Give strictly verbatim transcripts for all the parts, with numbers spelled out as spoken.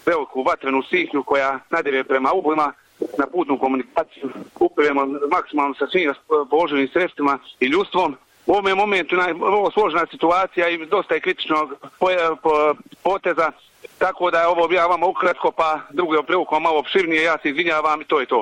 veliku vatrenu sihnu koja nadire prema ublima na putnu komunikaciju. Upiremo maksimalno sa svim položenim sredstvima i ljudstvom. U ovom momentu je ovo složena situacija i dosta je kritičnog poteza, tako da je ovo ja vama ukratko, pa drugo prilikom malo opširnije, ja se izvinjavam i to je to.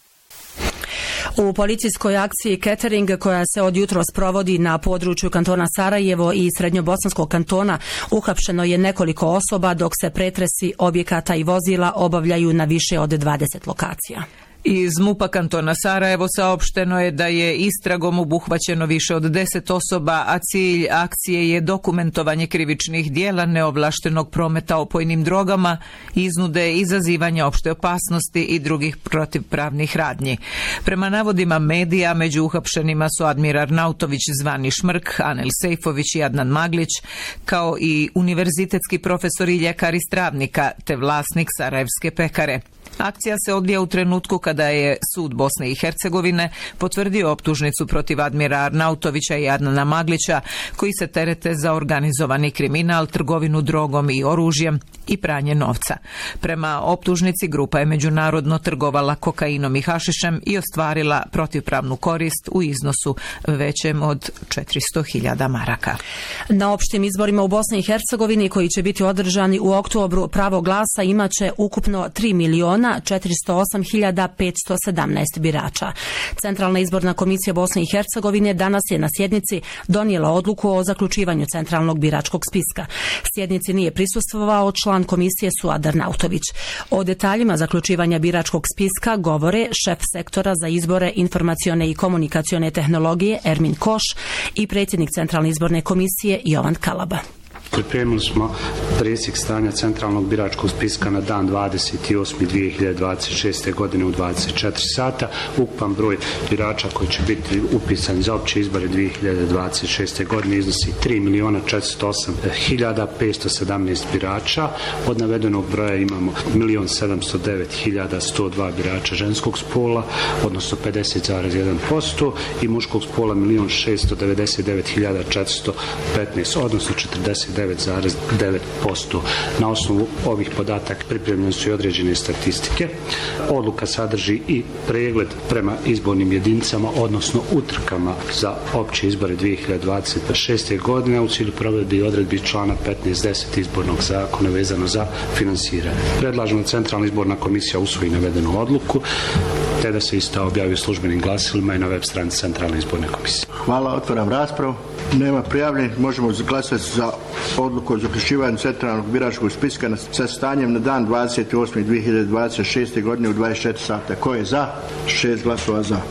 U policijskoj akciji Catering, koja se od jutros provodi na području kantona Sarajevo i Srednjobosanskog kantona, uhapšeno je nekoliko osoba, dok se pretresi objekata i vozila obavljaju na više od dvadeset lokacija. Iz MUP-a kantona Sarajevo saopšteno je da je istragom obuhvaćeno više od deset osoba, a cilj akcije je dokumentovanje krivičnih dijela neovlaštenog prometa opojnim drogama, iznude, izazivanja opšte opasnosti i drugih protivpravnih radnji. Prema navodima medija, među uhapšenima su Admir Arnautović zvani Šmrk, Anel Sejfović i Adnan Maglić, kao i univerzitetski profesor i ljekar iz Travnika, te vlasnik Sarajevske pekare. Akcija se odvija u trenutku kada je sud Bosne i Hercegovine potvrdio optužnicu protiv Admira Arnautovića i Adnana Maglića, koji se terete za organizovani kriminal, trgovinu drogom i oružjem i pranje novca. Prema optužnici, grupa je međunarodno trgovala kokainom i hašišem i ostvarila protivpravnu korist u iznosu većem od četiristo hiljada maraka. Na opštim izborima u Bosni i Hercegovini, koji će biti održani u oktobru, pravo glasa imaće ukupno tri miliona četiristo osam hiljada petsto sedamnaest birača. Centralna izborna komisija Bosne i Hercegovine danas je na sjednici donijela odluku o zaključivanju centralnog biračkog spiska. Sjednici nije prisustvovao član komisije Suad Arnautović. O detaljima zaključivanja biračkog spiska govore šef sektora za izbore, informacione i komunikacione tehnologije Ermin Koš i predsjednik Centralne izborne komisije Jovan Kalaba. Pripremili smo presjek stanja centralnog biračkog spiska na dan dvadeset osmi dvije hiljade dvadeset šeste. godine u dvadeset četiri sata. Ukupan broj birača koji će biti upisani za opće izbore dvije hiljade dvadeset šeste. godine iznosi tri miliona četiristo osam hiljada petsto sedamnaest birača. Od navedenog broja imamo milion sedamsto devet hiljada sto dva birača ženskog spola, odnosno pedeset zarez jedan posto, i muškog spola milion šesto devedeset devet hiljada četiristo petnaest, odnosno četrdeset devet zarez devet posto. Na osnovu ovih podataka pripremljene su i određene statistike. Odluka sadrži i pregled prema izbornim jedinicama, odnosno utrkama za opće izbore dvije hiljade dvadeset šeste. godine u cilju provedbe i odredbi člana petnaest deset izbornog zakona vezano za finansiranje. Predlažemo da Centralna izborna komisija usvoji navedenu odluku, te da se ista objavi u službenim glasilima i na web stranici Centralne izborne komisije. Hvala, otvaram raspravu. Nema prijavljenih, možemo glasati za odluku o zaključivanju centralnog biračkog spiska sa stanjem na dan dvadeset osmi dvije hiljade dvadeset šeste. godine u dvadeset četiri sata. Ko je za? Šest glasova za.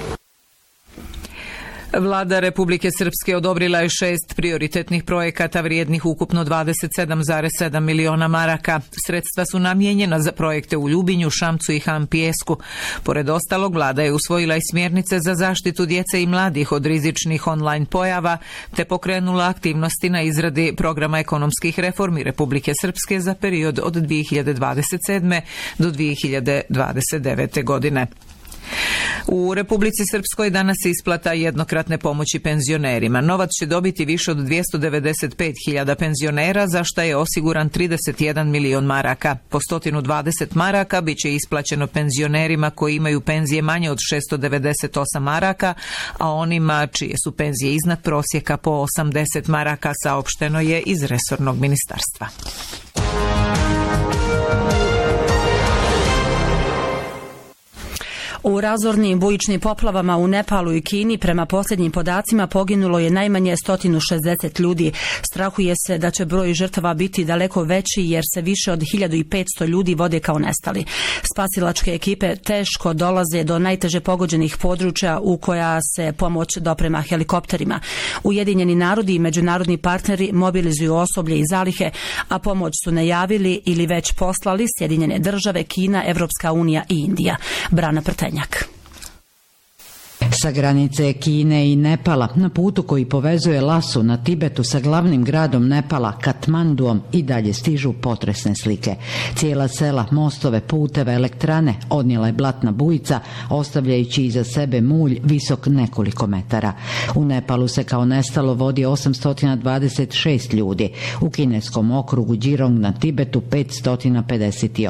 Vlada Republike Srpske odobrila je šest prioritetnih projekata vrijednih ukupno dvadeset sedam zarez sedam miliona maraka. Sredstva su namijenjena za projekte u Ljubinju, Šamcu i Han Pijesku. Pored ostalog, vlada je usvojila i smjernice za zaštitu djece i mladih od rizičnih online pojava, te pokrenula aktivnosti na izradi programa ekonomskih reformi Republike Srpske za period od dvije hiljade dvadeset sedme. do dvije hiljade dvadeset devete. godine. U Republici Srpskoj danas se isplata jednokratne pomoći penzionerima. Novac će dobiti više od dvjesto devedeset pet hiljada penzionera, za što je osiguran trideset jedan milion maraka. Po sto dvadeset maraka bit će isplaćeno penzionerima koji imaju penzije manje od šesto devedeset osam maraka, a onima čije su penzije iznad prosjeka po osamdeset maraka, saopšteno je iz resornog ministarstva. U razornim bujičnim poplavama u Nepalu i Kini prema posljednjim podacima poginulo je najmanje sto šezdeset ljudi. Strahuje se da će broj žrtava biti daleko veći jer se više od hiljadu petsto ljudi vode kao nestali. Spasilačke ekipe teško dolaze do najteže pogođenih područja u koja se pomoć doprema helikopterima. Ujedinjeni narodi i međunarodni partneri mobilizuju osoblje i zalihe, a pomoć su najavili ili već poslali Sjedinjene države, Kina, Evropska unija i Indija. Brana Prtenjak. Sa granice Kine i Nepala, na putu koji povezuje Lasu na Tibetu sa glavnim gradom Nepala, Katmanduom, i dalje stižu potresne slike. Cijela sela, mostove, puteve, elektrane odnijela je blatna bujica, ostavljajući iza sebe mulj visok nekoliko metara. U Nepalu se kao nestalo vodi osamsto dvadeset šest ljudi, u kineskom okrugu Đirong na Tibetu petsto pedeset osam.